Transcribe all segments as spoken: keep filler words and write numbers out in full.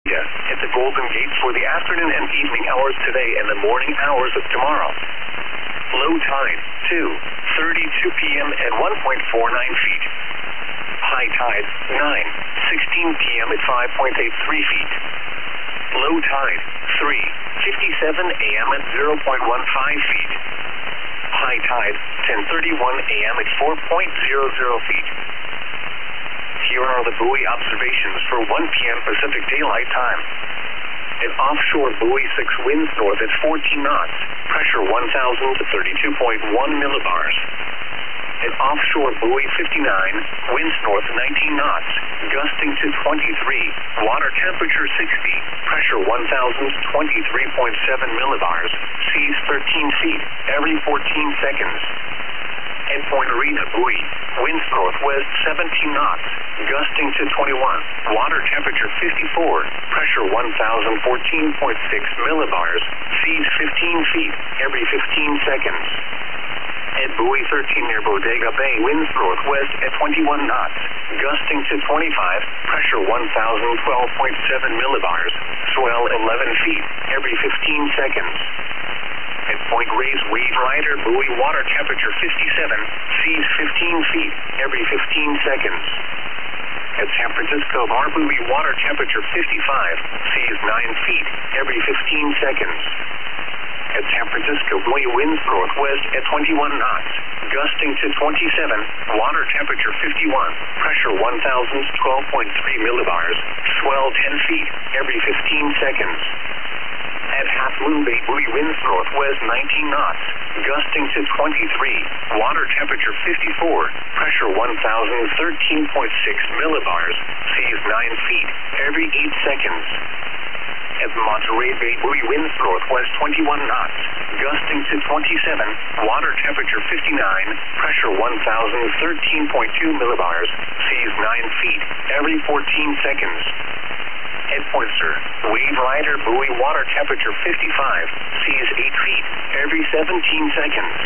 at the Golden Gate for the afternoon and evening hours today and the morning hours of tomorrow. Low tide, two thirty-two p m at one point four nine feet. High tide, nine sixteen p m at five point eight three feet. Low tide, three fifty-seven a m at zero point one five feet. High tide, ten thirty-one a m at four point zero zero feet. Here are the buoy observations for one p m Pacific Daylight Time. An offshore buoy six winds north at fourteen knots, pressure one thousand thirty-two point one millibars. An offshore buoy fifty-nine, winds north nineteen knots, gusting to twenty-three, water temperature sixty, pressure one thousand twenty-three point seven millibars, seas thirteen feet, every fourteen seconds. At Point Arena buoy, winds northwest seventeen knots, gusting to twenty-one, water temperature fifty-four, pressure one thousand fourteen point six millibars, seas fifteen feet, every fifteen seconds. At buoy thirteen near Bodega Bay, winds northwest at twenty-one knots, gusting to twenty-five, pressure one thousand twelve point seven millibars, swell eleven feet, every fifteen seconds. At Point Reyes Wave Rider buoy, water temperature fifty-seven, seas fifteen feet, every fifteen seconds. At San Francisco Bar buoy, water temperature fifty-five, seas nine feet, every fifteen seconds. At San Francisco buoy, winds northwest at twenty-one knots, gusting to twenty-seven, water temperature fifty-one, pressure one thousand twelve point three millibars, swell ten feet, every fifteen seconds. At Half Moon Bay buoy, winds northwest nineteen knots, gusting to twenty-three, water temperature fifty-four, pressure one thousand thirteen point six millibars, seas nine feet, every eight seconds. At Monterey Bay buoy, winds northwest twenty-one knots, gusting to twenty-seven, water temperature fifty-nine, pressure one thousand thirteen point two millibars, seas nine feet, every fourteen seconds. At Pointer, Wave Rider buoy, water temperature fifty-five, seas eight feet, every seventeen seconds.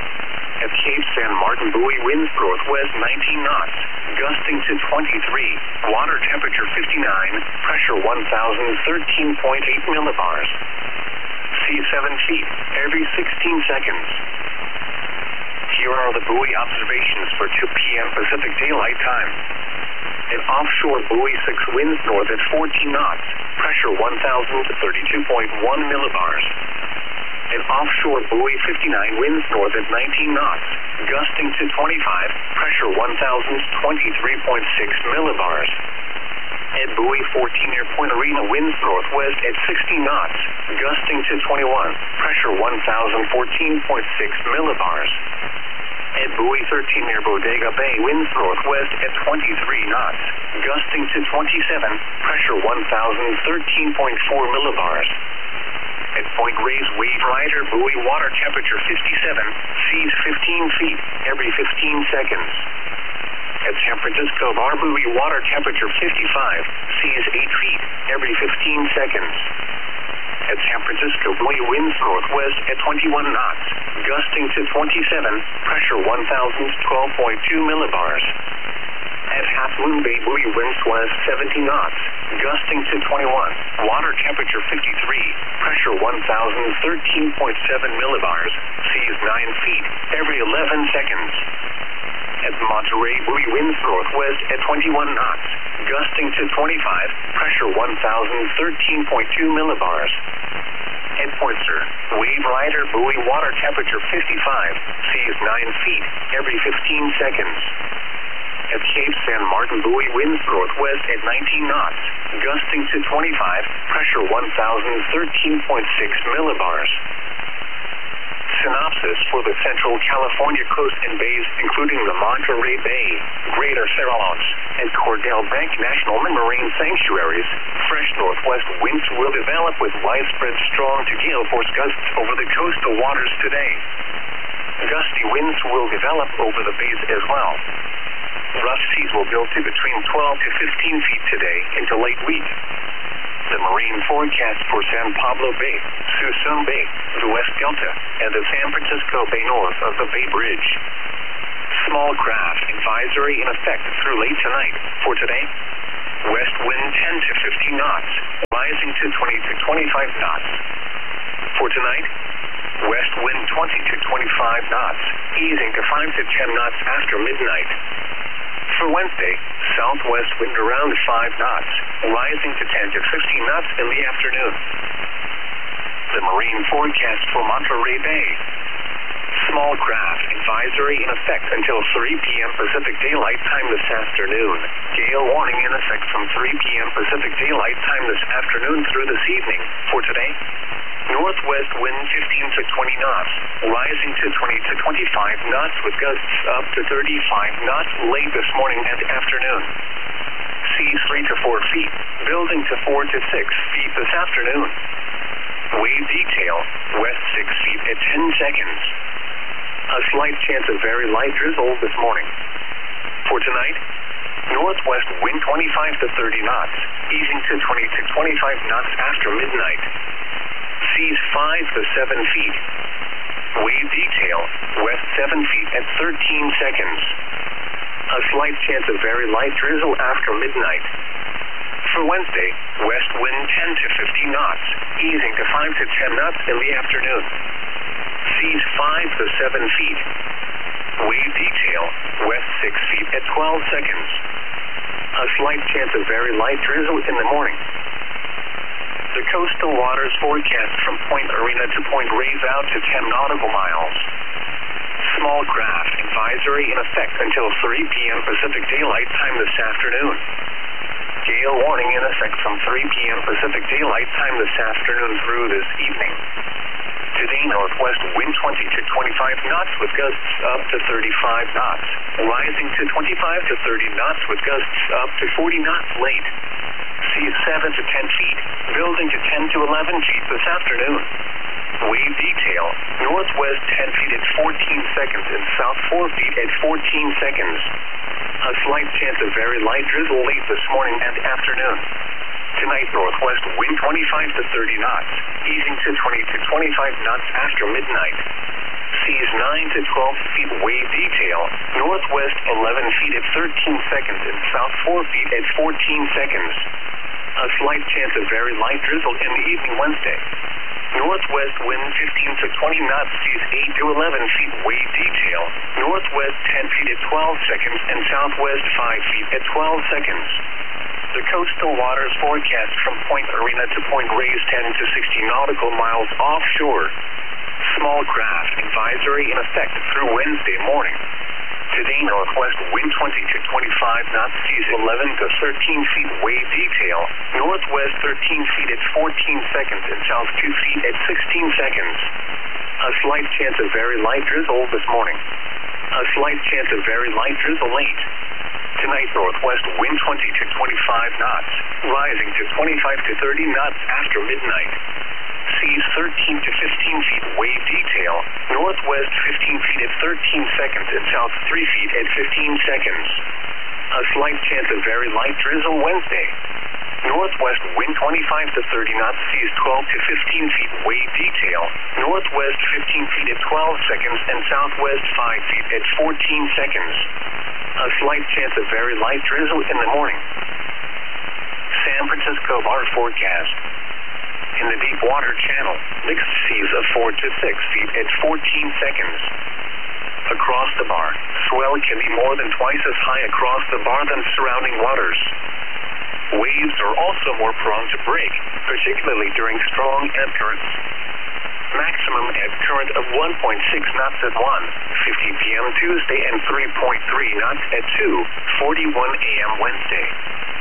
At Cape San Martin buoy, winds northwest nineteen knots, gusting to twenty-three, water temperature fifty-nine, pressure one thousand thirteen point eight millibars. Seas seven feet, every sixteen seconds. Here are the buoy observations for two p m Pacific Daylight Time. An offshore buoy six winds north at fourteen knots, pressure one thousand thirty-two point one millibars. An offshore buoy fifty-nine winds north at nineteen knots, gusting to twenty-five, pressure one thousand twenty-three point six millibars. At buoy fourteen near Point Arena, winds northwest at sixty knots, gusting to twenty-one, pressure one thousand fourteen point six millibars. At buoy thirteen near Bodega Bay, winds northwest at twenty-three knots, gusting to twenty-seven, pressure one thousand thirteen point four millibars. At Point Reyes Wave Rider buoy, water temperature fifty-seven, seas fifteen feet, every fifteen seconds. At San Francisco Bar buoy, water temperature fifty-five, seas eight feet, every fifteen seconds. At San Francisco buoy, winds northwest at twenty-one knots, gusting to twenty-seven, pressure one thousand twelve point two millibars. At Half Moon Bay buoy, winds west seventy knots, gusting to twenty-one, water temperature fifty-three, pressure one thousand thirteen point seven millibars, seas nine feet, every eleven seconds. At Monterey buoy, winds northwest at twenty-one knots, gusting to twenty-five, pressure one thousand thirteen point two millibars. At Pointer, Wave Rider buoy, water temperature fifty-five, seas nine feet, every fifteen seconds. At Cape San Martin buoy, winds northwest at nineteen knots, gusting to twenty-five, pressure one thousand thirteen point six millibars. Synopsis for the Central California coast and bays, including the Monterey Bay, Greater Farallones, and Cordell Bank National Marine Sanctuaries. Fresh northwest winds will develop with widespread strong to gale force gusts over the coastal waters today. Gusty winds will develop over the bays as well. Rough seas will build to between twelve to fifteen feet today into late week. The marine forecast for San Pablo Bay, Suisun Bay, the West Delta, and the San Francisco Bay north of the Bay Bridge. Small craft advisory in effect through late tonight. For today, west wind ten to fifteen knots. rising to twenty to twenty-five knots. For tonight, west wind twenty to twenty-five knots, easing to five to ten knots after midnight. For Wednesday, southwest wind around five knots, rising to ten to fifteen knots in the afternoon. The marine forecast for Monterey Bay. Small craft advisory in effect until three p.m. Pacific Daylight Time this afternoon. Gale warning in effect from three p.m. Pacific Daylight Time this afternoon through this evening. For today, northwest wind fifteen to twenty knots, rising to twenty to twenty-five knots with gusts up to thirty-five knots late this morning and afternoon. Seas three to four feet, building to four to six feet this afternoon. Wave detail, west six feet at ten seconds. A slight chance of very light drizzle this morning. For tonight, northwest wind twenty-five to thirty knots, easing to twenty to twenty-five knots after midnight. Seas five to seven feet. Wave detail, west seven feet at thirteen seconds. A slight chance of very light drizzle after midnight. For Wednesday, west wind ten to fifteen knots, easing to five to ten knots in the afternoon. Seas five to seven feet. Wave detail, west six feet at twelve seconds. A slight chance of very light drizzle in the morning. The coastal waters forecast from Point Arena to Point Reyes out to ten nautical miles. Small craft advisory in effect until three p.m. Pacific Daylight Time this afternoon. Gale warning in effect from three p.m. Pacific Daylight Time this afternoon through this evening. Today, northwest wind twenty to twenty-five knots with gusts up to thirty-five knots, rising to twenty-five to thirty knots with gusts up to forty knots late. Seas seven to ten feet, building to ten to eleven feet this afternoon. Wave detail, northwest ten feet at fourteen seconds and south four feet at fourteen seconds. A slight chance of very light drizzle late this morning and afternoon. Tonight, northwest wind twenty-five to thirty knots, easing to twenty to twenty-five knots after midnight. Seas nine to twelve feet wave detail, northwest eleven feet at thirteen seconds and south four feet at fourteen seconds. A slight chance of very light drizzle in the evening Wednesday. Northwest wind fifteen to twenty knots, seas eight to eleven feet wave detail, northwest ten feet at twelve seconds and southwest five feet at twelve seconds. The coastal waters forecast from Point Arena to Point Reyes ten to sixty nautical miles offshore. Small craft advisory in effect through Wednesday morning. Today, northwest wind twenty to twenty-five knots, seas eleven to thirteen feet wave detail, northwest thirteen feet at fourteen seconds and south two feet at sixteen seconds. A slight chance of very light drizzle this morning. A slight chance of very light drizzle late. Tonight, northwest wind twenty to twenty-five knots, rising to twenty-five to thirty knots after midnight. Seas thirteen to fifteen feet wave detail, northwest fifteen feet at thirteen seconds and south three feet at fifteen seconds. A slight chance of very light drizzle Wednesday. Northwest wind twenty-five to thirty knots, seas twelve to fifteen feet wave detail, northwest fifteen feet at twelve seconds and southwest five feet at fourteen seconds. A slight chance of very light drizzle in the morning. San Francisco bar forecast. In the deep water channel, mixed seas of four to six feet at fourteen seconds. Across the bar, swell can be more than twice as high across the bar than surrounding waters. Waves are also more prone to break, particularly during strong ebb currents. Maximum ebb current of one point six knots at one fifty p.m. Tuesday and three point three knots at two forty-one a.m. Wednesday.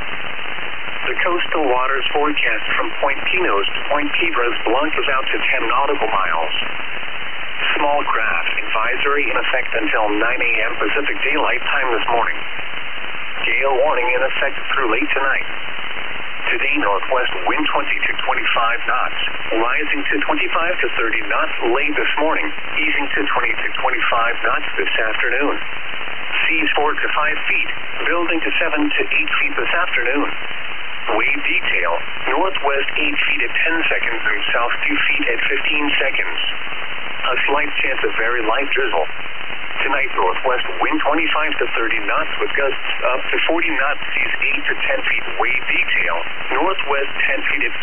The coastal waters forecast from Point Pinos to Point Piedras Blancas out to ten nautical miles. Small craft advisory in effect until nine a.m. Pacific Daylight Time this morning. Gale warning in effect through late tonight. Today, northwest wind twenty to twenty-five knots, rising to twenty-five to thirty knots late this morning, easing to twenty to twenty-five knots this afternoon. Seas four to five feet, building to seven to eight feet this afternoon. Wave detail, northwest eight feet at ten seconds and south two feet at fifteen seconds. A slight chance of very light drizzle. Tonight, northwest wind twenty-five to thirty knots with gusts up to forty knots, seas eight to ten feet wave detail, northwest ten feet at